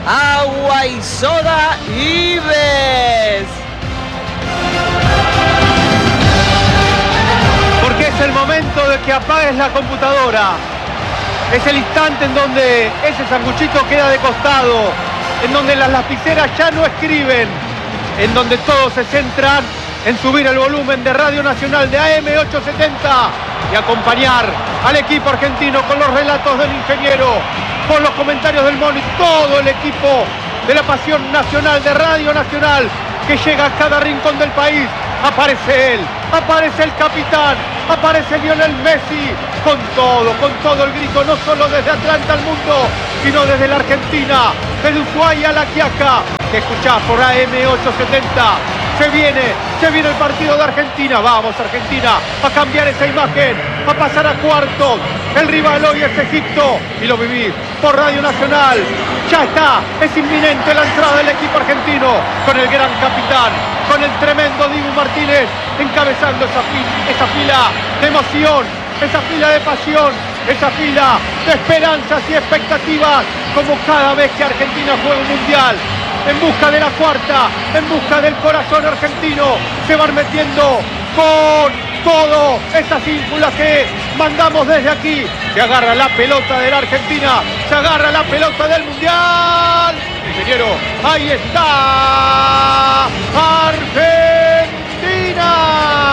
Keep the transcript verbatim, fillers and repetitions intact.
agua y soda Ives. Porque es el momento de que apagues la computadora. Es el instante en donde ese sanguchito queda de costado, en donde las lapiceras ya no escriben, en donde todos se centran en subir el volumen de Radio Nacional de A M ochocientos setenta y acompañar al equipo argentino con los relatos del ingeniero, con los comentarios del Mono y todo el equipo de la Pasión Nacional de Radio Nacional que llega a cada rincón del país. Aparece él, aparece el capitán, aparece Lionel Messi, con todo, con todo el grito, no solo desde Atlanta al mundo, sino desde la Argentina, desde Ushuaia a La Quiaca, que escuchás por A M ochocientos setenta. Se viene, se viene el partido de Argentina. Vamos, Argentina, a cambiar esa imagen, a pasar a cuartos. El rival hoy es Egipto y lo vivís por Radio Nacional. Ya está, es inminente la entrada del equipo argentino con el gran capitán, con el tremendo Dibu Martínez encabezando esa, fi esa fila de emoción, esa fila de pasión, esa fila de esperanzas y expectativas, como cada vez que Argentina juega un mundial. En busca de la cuarta, en busca del corazón argentino, se van metiendo con todo esas ínfulas que mandamos desde aquí. Se agarra la pelota de la Argentina, se agarra la pelota del mundial. Ingeniero, ahí está Argentina.